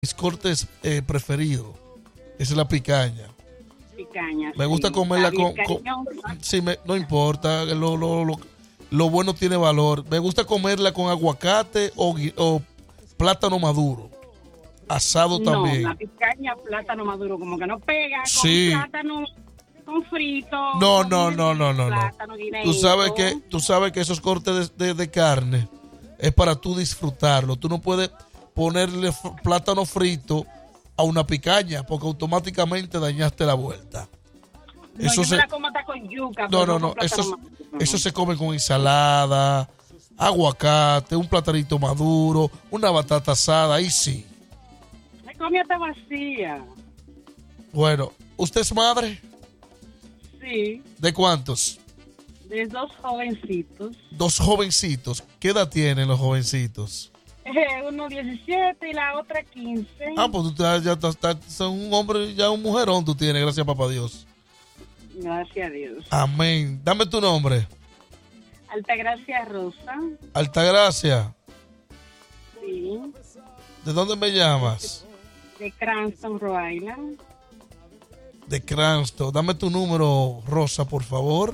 mis cortes preferidos es la picaña. Picaña. Me gusta comerla con sí, no importa, lo bueno tiene valor. Me gusta comerla con aguacate o plátano maduro. Asado también. No, la picaña, plátano maduro, como que no pega. Sí. Con plátano, con frito. No. Plátano, Tú sabes que esos cortes de carne es para tú disfrutarlo. Tú no puedes ponerle plátano frito a una picaña porque automáticamente dañaste la vuelta. No, eso la como hasta con yuca. No. Eso se come con ensalada, aguacate, un platanito maduro, una batata asada, ahí sí. Me come hasta vacía. Bueno, ¿usted es madre? Sí. ¿De cuántos? De dos jovencitos. Dos jovencitos. ¿Qué edad tienen los jovencitos? Uno 17 y la otra 15. Pues tú ya estás un hombre, ya un mujerón tú tienes, gracias a papá Dios. Gracias a Dios. Amén. Dame tu nombre. Altagracia Rosa. Altagracia. Sí. ¿De dónde me llamas? De Cranston, Rhode Island. De Cranston. Dame tu número, Rosa, por favor.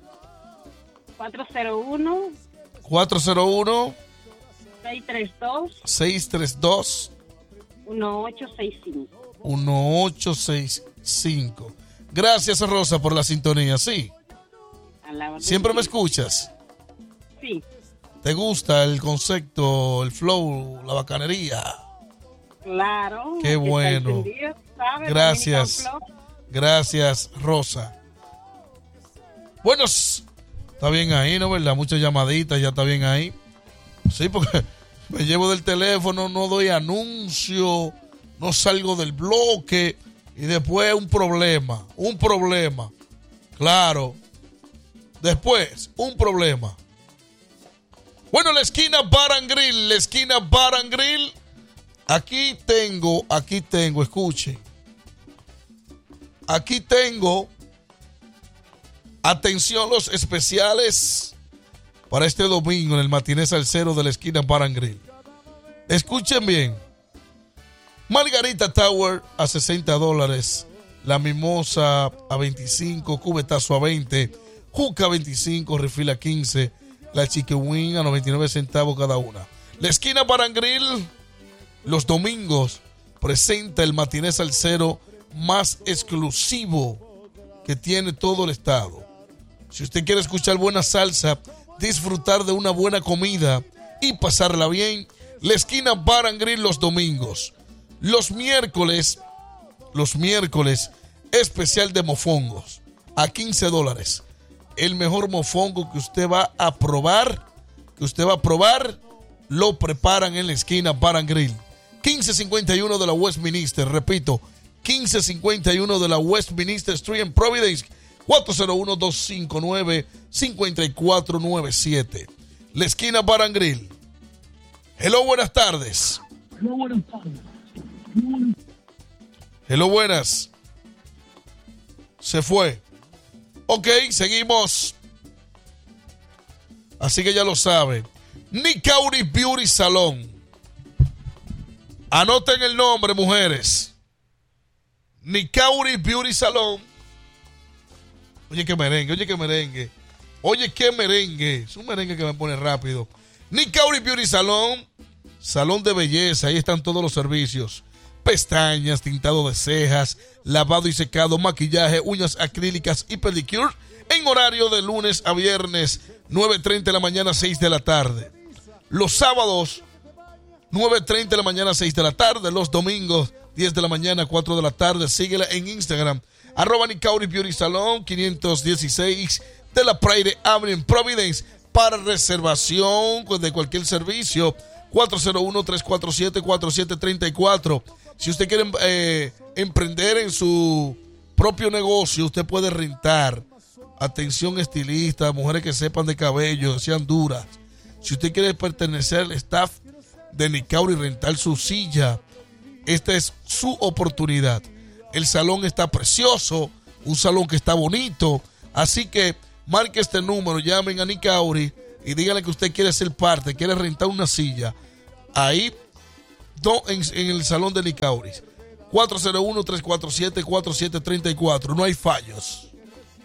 401. 632 1865. 1865. Gracias, Rosa, por la sintonía. Sí. ¿Siempre me escuchas? Sí. ¿Te gusta el concepto, el flow, la bacanería? Claro. Qué bueno. Gracias. Gracias, Rosa. Bueno, está bien ahí, ¿no? ¿Verdad? Muchas llamaditas, ya está bien ahí. Sí, porque me llevo del teléfono, no doy anuncio, no salgo del bloque y después un problema. Claro. Después, un problema. Bueno, la esquina Bar and Grill. Aquí tengo, escuchen. Aquí tengo, atención, los especiales para este domingo en el matiné salsero de la esquina Bar and Grill. Escuchen bien. Margarita Tower a $60. La mimosa a 25, cubetazo a 20, juca a 25, refil a 15, la chicken wing a 99 centavos cada una. La esquina Bar and Grill, los domingos, presenta el matiné salsero más exclusivo que tiene todo el estado. Si usted quiere escuchar buena salsa, disfrutar de una buena comida y pasarla bien, la esquina Bar and Grill los domingos. Los miércoles, especial de mofongos a $15. El mejor mofongo que usted va a probar, lo preparan en la esquina Bar and Grill. 1551 de la Westminster, repito, 1551 de la Westminster Street en Providence, 401-259-5497. La esquina Bar and Grill. Hello, buenas tardes. Hello, buenas. Se fue. Ok, seguimos. Así que ya lo saben. Nicauri Beauty Salon. Anoten el nombre, mujeres. Nicauri Beauty Salon. Oye, qué merengue. Es un merengue que me pone rápido. Nicauri Beauty Salon. Salón de belleza. Ahí están todos los servicios. Pestañas, tintado de cejas, lavado y secado, maquillaje, uñas acrílicas y pedicure en horario de lunes a viernes, 9:30 de la mañana, 6 de la tarde. Los sábados, 9:30 de la mañana, 6 de la tarde. Los domingos, 10 de la mañana, 4 de la tarde. Síguela en Instagram, @Nicauri Beauty Salon, 516 de la Prairie Avenue en Providence. Para reservación de cualquier servicio, 401-347-4734. Si usted quiere emprender en su propio negocio, usted puede rentar. Atención, estilista, mujeres que sepan de cabello, sean duras. Si usted quiere pertenecer al staff de Nicauri y rentar su silla, esta es su oportunidad. El salón está precioso, un salón que está bonito. Así que marque este número, llamen a Nicauri y díganle que usted quiere ser parte, quiere rentar una silla. Ahí en el salón de Licauris. 401-347-4734. No hay fallos.